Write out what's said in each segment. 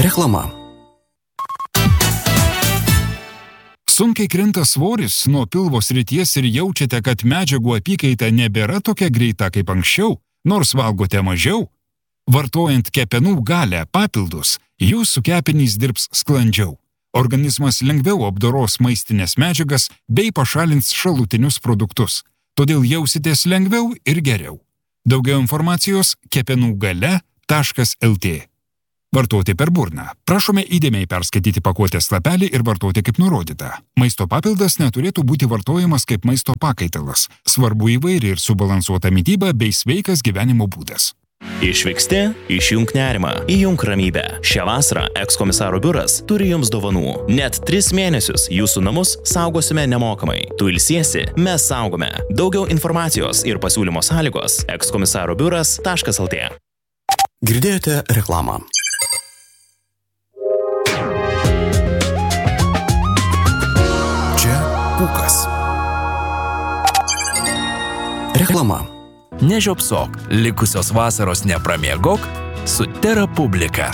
Reklama. Sunkiai krinta svoris nuo pilvo srities ir jaučiate, kad medžiagų apykaita nebėra tokia greita kaip anksčiau, nors valgote mažiau? Vartojant kepenų galę papildus, jūsų kepenys dirbs sklandžiau. Organizmas lengviau apdoros maistinės medžiagas bei pašalins šalutinius produktus. Todėl jausitės lengviau ir geriau. Daugiau informacijos kepenugale.lt. Vartoti per burną. Prašome įdėmiai perskaityti pakuotės lapelį ir vartoti kaip nurodyta. Maisto papildas neturėtų būti vartojamas kaip maisto pakaitalas. Svarbu įvairi ir subalansuota mityba bei sveikas gyvenimo būdas. Išvyksti, išjunk nerimą, įjunk ramybę. Šią vasarą ekskomisaro biuras turi jums dovanų. Net 3 mėnesius jūsų namus saugosime nemokamai. Tu ilsiesi, mes saugome. Daugiau informacijos ir pasiūlymo sąlygos ekskomisarobiuras.lt. Girdėjote reklamą. Pūkas. Reklama. Nežiopsok, likusios vasaros nepramiegok su Tera Publika.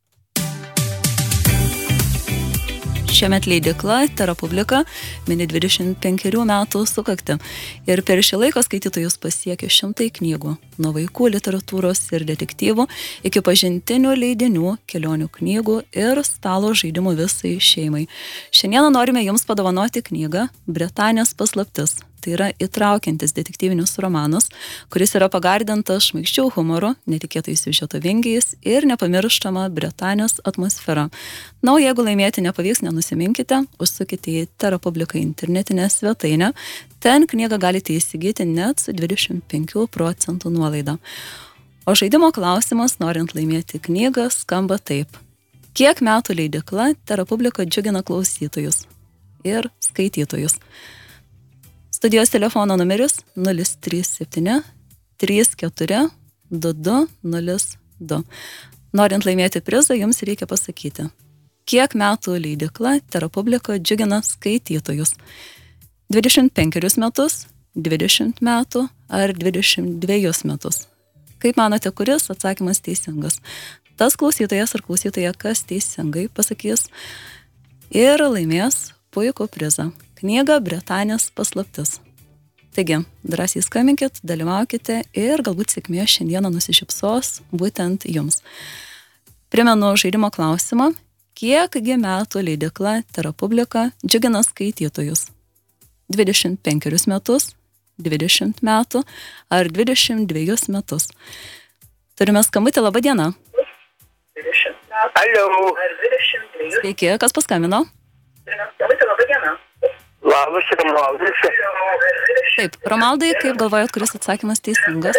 Šiemet leidykla Tera Publika mini 25 metų sukaktį ir per šį laiką skaitytojus pasiekė 100 knygų, nuo vaikų literatūros ir detektyvų iki pažintinių leidinių, kelionių knygų ir stalo žaidimų visai šeimai. Šiandieną norime jums padovanoti knygą Britanijos paslaptis. Tai yra įtraukiantis detektyvinius romanus, kuris yra pagardintas šmaikščių humoru, netikėtais siužeto vingiais ir nepamirštama Britanijos atmosfera. Na, o jeigu laimėti nepavyks, nenusiminkite, užsukite į Tera Publika internetinę svetainę. Ten knygą galite įsigyti net su 25% nuolaida. O žaidimo klausimas, norint laimėti knygą, skamba taip. Kiek metų leidykla Tera Publika džiugina klausytojus ir skaitytojus? Studijos telefono numeris 037 34 2202. Norint laimėti prizą, jums reikia pasakyti, kiek metų leidykla Tera Publika džiugina skaitytojus. 25 metus, 20 metų ar 22 metus. Kaip manote, kuris atsakymas teisingas? Tas klausytojas ar klausytoja, kas teisingai pasakys ir laimės puikų prizą. Knyga Britanijos paslaptis. Taigi, drąsiai skambinkit, dalyvaukite ir galbūt sėkmė šiandieną nusišypsos būtent jums. Primenu žaidimo klausimą, kiekgi metų leidykla Tera Publika džiugina skaitytojus? 25 metus, 20 metų ar 22 metus? Turime skambutį, laba diena. 20 metų. Alio. Ar 22. Sveiki, kas paskambino? Turime skambutį, laba diena. Labas, Romaldas. Taip, Romaldai, kaip galvojat, kuris atsakymas teisingas?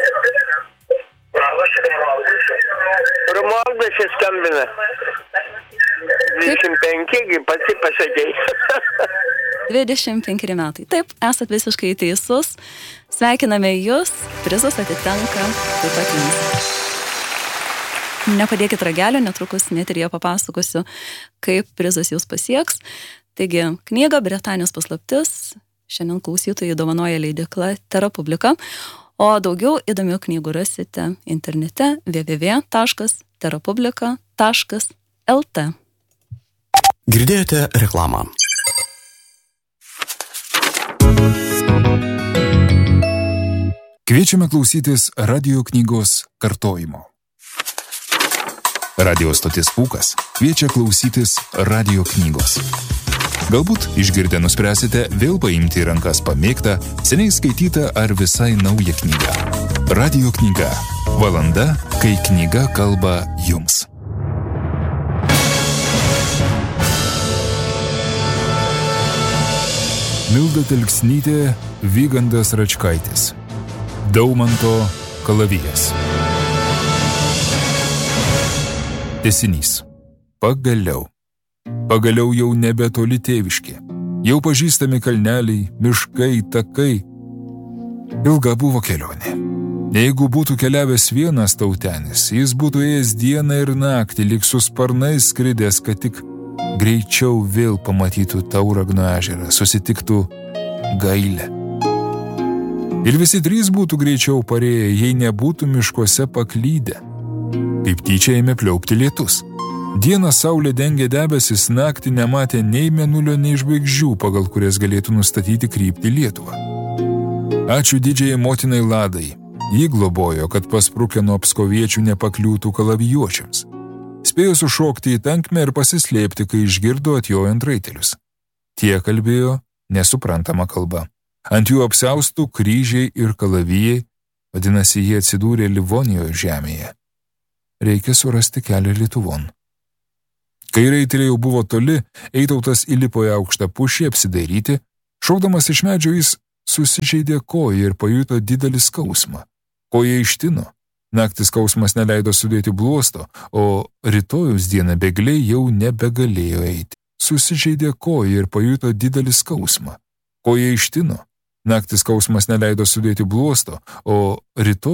Romaldas skambina. 25, pati pasakei. 25 metai. Taip, esat visiškai teisus. Sveikiname jūs, prizas atitenka taip pat jums. Nepadėkit ragelio, netrukus netyryje papasakosiu, kaip prizas jūs pasieks. Taigi, knyga Britanijos paslaptis šiandien klausytojai dovanoja leidykla Tera Publika, o daugiau įdomių knygų rasite internete www.terapublika.lt. Girdėjote reklamą. Kviečiame klausytis radio knygos kartojimo. Radio stotis Pūkas kviečia klausytis radio knygos. Galbūt išgirdę nuspręsite vėl paimti į rankas pamėgtą, seniai skaitytą ar visai naują knygą. Radio knyga. Valanda, kai knyga kalba jums. Milda Telksnytė, Vygandas Račkaitis. Daumanto kalavijas. Tęsinys. Pagaliau. Pagaliau jau nebetoli tėviškė. Jau pažįstami kalneliai, miškai, takai. Ilga buvo kelionė. Jeigu būtų keliavęs vienas tautenis, jis būtų ėjęs dieną ir naktį, lyg su sparnais skridęs, kad tik greičiau vėl pamatytų Tauragno ežerą, susitiktų Gailę. Ir visi 3 būtų greičiau parėję, jei nebūtų miškuose paklydę. Kaip tyčia ėmė pliaupti lietus. Dieną saulė dengė debesis, naktį nematė nei mėnulio, nei žvaigždžių, pagal kurias galėtų nustatyti kryptį Lietuvą. Ačiū didžiai motinai Ladai. Ji globojo, kad pasprukę nuo pskoviečių nepakliūtų kalavijuočiams. Spėjo sušokti į tankmę ir pasislėpti, kai išgirdo atjojant raitelius. Tie kalbėjo nesuprantama kalba. Ant jų apsiaustų kryžiai ir kalavijai, vadinasi, jie atsidūrė Livonijoje žemėje. Reikia surasti kelią Lietuvon. Kai raiteliai jau buvo toli, Eitautas įlipo į aukštą pušį apsidairyti, šaukdamas iš medžio jis susižeidė koją ir pajuto didelį skausmą. Koja ištino. Naktį skausmas neleido sudėti bluosto, o rytojaus dieną bėgliai jau nebegalėjo eiti. Susižeidė koją ir pajuto didelį skausmą. Koja ištino. Naktį skausmas neleido sudėti bluosto, o rytoj